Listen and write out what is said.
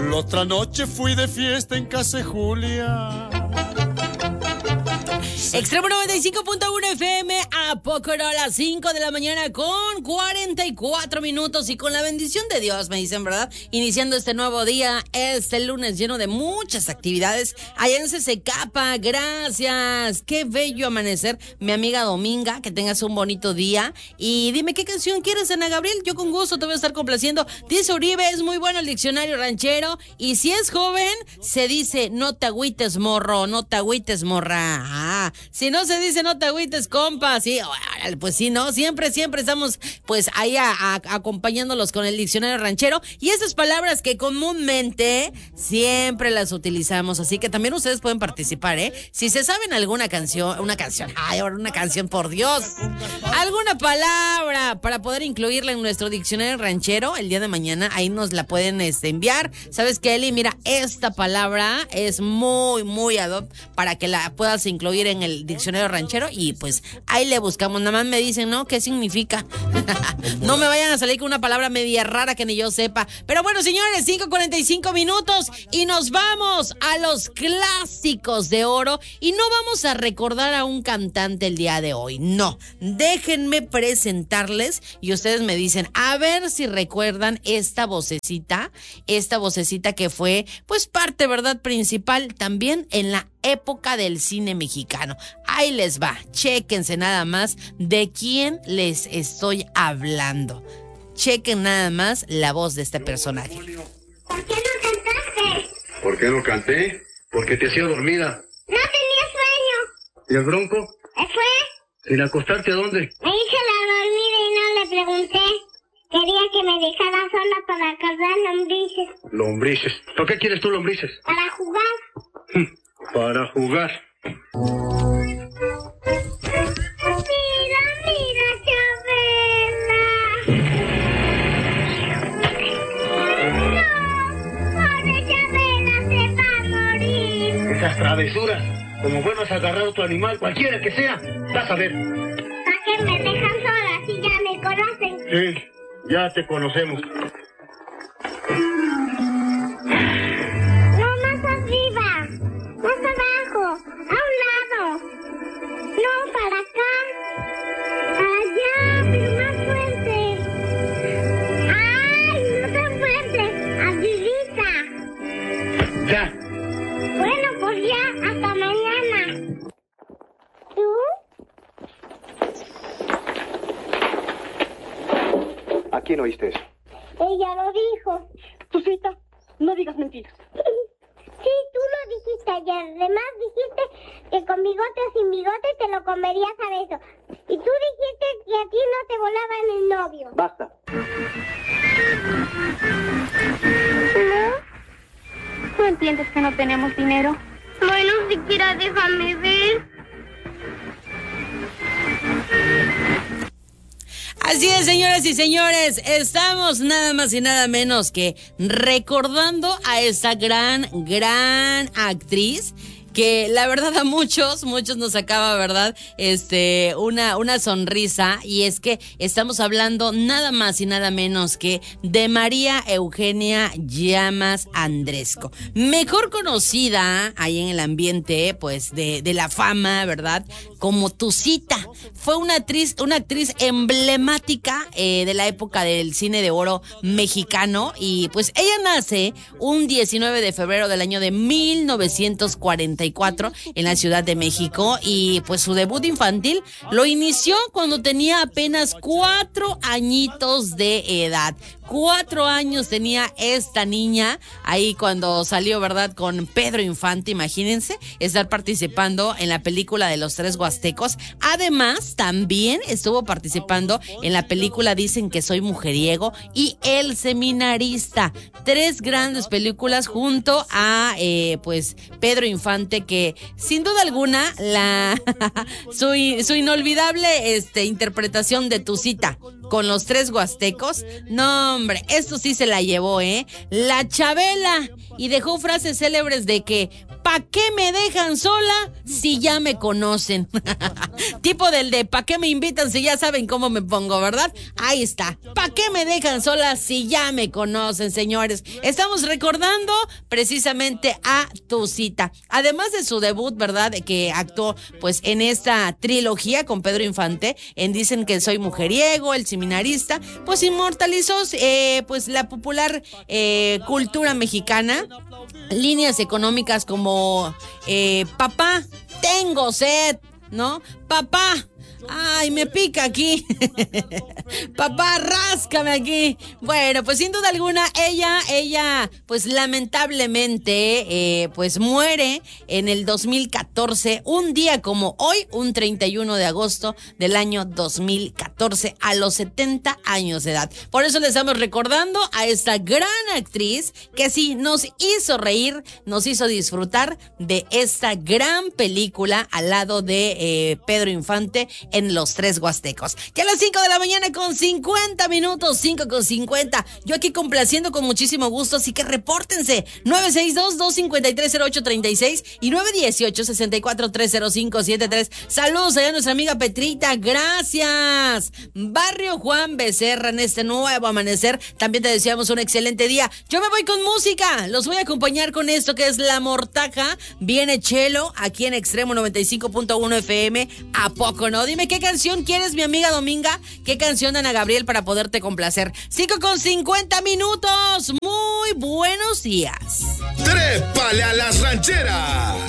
La otra noche fui de fiesta en casa de Julia. Extremo 95.1 FM, ¿a poco no? A las 5 de la mañana con 44 minutos y con la bendición de Dios, me dicen, ¿verdad? Iniciando este nuevo día, este lunes lleno de muchas actividades. Allá en Secapa, gracias. Qué bello amanecer, mi amiga Dominga, que tengas un bonito día. Y dime, ¿qué canción quieres, Ana Gabriel? Yo con gusto te voy a estar complaciendo. Dice Uribe, es muy bueno el diccionario ranchero. Y si es joven, se dice, no te agüites, morro, no te agüites, morra. Ah, si no se dice no te agüites, compa, sí, pues sí, no, siempre estamos pues ahí acompañándolos con el diccionario ranchero y esas palabras que comúnmente siempre las utilizamos, así que también ustedes pueden participar, si se saben alguna canción, ahora una canción, por Dios, alguna palabra para poder incluirla en nuestro diccionario ranchero el día de mañana, ahí nos la pueden enviar. ¿Sabes qué, Eli? Mira, esta palabra es muy ad hoc para que la puedas incluir en el diccionario ranchero y pues ahí le buscamos. Nada más me dicen, ¿no? ¿Qué significa? No me vayan a salir con una palabra media rara que ni yo sepa. Pero bueno, señores, 5:45 minutos y nos vamos a los clásicos de oro y no vamos a recordar a un cantante el día de hoy, no. Déjenme presentarles y ustedes me dicen, a ver si recuerdan esta vocecita que fue pues parte, ¿verdad?, principal también en la época del cine mexicano. Ahí les va, chéquense nada más de quién les estoy hablando. Chequen nada más la voz de este personaje. ¿Por qué no cantaste? ¿Por qué no canté? Porque te hacía dormida. No tenía sueño. ¿Y el bronco? ¿Se fue? ¿Sin acostarte a dónde? Me hice la dormida y no le pregunté. Quería que me dejara sola para cazar lombrices. Lombrices. ¿Por qué quieres tú lombrices? Para jugar. Para jugar. Mira, Chabela. No, pobre Chabela se va a morir. Esas travesuras. Como vuelvas a agarrar otro animal, cualquiera que sea, vas a ver. ¿Para qué me dejan sola si ya me conocen? Sí, ya te conocemos. No, más arriba. Más abajo. A un lado. No, para acá. Allá, pero más fuerte. ¡Ay, no tan fuerte! ¡Arribita! Ya. Bueno, pues ya, hasta mañana. ¿Tú? ¿A quién oíste eso? Ella lo dijo. Tu cita, no digas mentiras. Sí, tú lo dijiste ayer. Además dijiste que con bigote o sin bigote te lo comerías a beso. Y tú dijiste que a ti no te volaban el novio. Basta. ¿No? ¿Tú entiendes que no tenemos dinero? Bueno, siquiera déjame ver. Así es, señoras y señores, estamos nada más y nada menos que recordando a esta gran actriz que la verdad a muchos nos sacaba, ¿verdad? Una sonrisa, y es que estamos hablando nada más y nada menos que de María Eugenia Llamas Andresco, mejor conocida ahí en el ambiente, pues, de la fama, ¿verdad?, como Tucita. Fue una actriz emblemática de la época del cine de oro mexicano, y pues ella nace un 19 de febrero del año de 1944 en la Ciudad de México, y pues su debut infantil lo inició cuando tenía apenas 4 añitos de edad. 4 años tenía esta niña ahí cuando salió, ¿verdad?, con Pedro Infante. Imagínense estar participando en la película de Los Tres Huastecos. Además, también estuvo participando en la película Dicen que soy mujeriego y El Seminarista. 3 grandes películas junto a pues Pedro Infante, que sin duda alguna su inolvidable interpretación de Tucita con Los Tres Huastecos, no hombre, esto sí se la llevó, la Chabela, y dejó frases célebres de que ¿pa' qué me dejan sola si ya me conocen? Tipo del de ¿pa' qué me invitan si ya saben cómo me pongo, verdad? Ahí está. ¿Pa' qué me dejan sola si ya me conocen, señores? Estamos recordando precisamente a Tucita. Además de su debut, ¿verdad? Que actuó pues en esta trilogía con Pedro Infante, en Dicen que soy mujeriego, El seminarista, pues inmortalizó pues la popular cultura mexicana. Líneas económicas como papá, tengo sed, ¿no? Papá, ay, me pica aquí. Papá, ráscame aquí. Bueno, pues sin duda alguna, ella, pues lamentablemente, pues muere en el 2014, un día como hoy, un 31 de agosto del año 2014, a los 70 años de edad. Por eso le estamos recordando a esta gran actriz que sí nos hizo reír, nos hizo disfrutar de esta gran película al lado de Pedro Infante en Los Tres Huastecos. Ya a las 5 de la mañana con 50 minutos, 5 con 50. Yo aquí complaciendo con muchísimo gusto, así que repórtense. 962-253-0836 y 918-64-30573. Saludos allá a nuestra amiga Petrita, gracias. Barrio Juan Becerra, en este nuevo amanecer, también te deseamos un excelente día. Yo me voy con música, los voy a acompañar con esto que es La Mortaja. Viene Chelo, aquí en Extremo 95.1 FM. ¿A poco no? Dime qué canción quieres, mi amiga Dominga. ¿Qué canción, Ana Gabriel, para poderte complacer? 5 con 50 minutos. Muy buenos días. ¡Trépale a las rancheras!